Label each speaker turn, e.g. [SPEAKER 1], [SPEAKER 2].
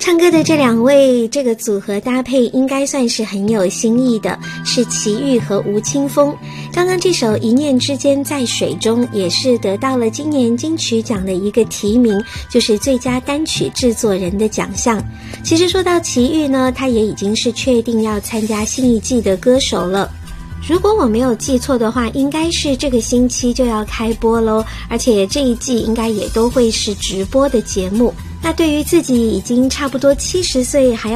[SPEAKER 1] 唱歌的这两位，这个组合搭配应该算是很有新意的，是齐豫和吴青峰。刚刚这首《一念之间在水中》也是得到了今年金曲奖的一个提名，就是最佳单曲制作人的奖项。其实说到齐豫呢，他也已经是确定要参加新一季的歌手了。如果我没有记错的话，应该是这个星期就要开播咯，而且这一季应该也都会是直播的节目。那对于自己已经差不多70岁还